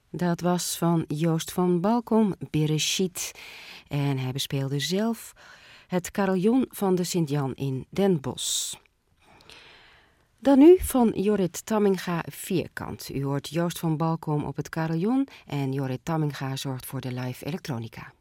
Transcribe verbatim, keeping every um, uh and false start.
Dat was van Joost van Balkom, Bereshit. En hij bespeelde zelf het carillon van de Sint-Jan in Den Bosch. Dan nu van Jorrit Tamminga Vierkant. U hoort Joost van Balkom op het carillon en Jorrit Tamminga zorgt voor de live elektronica.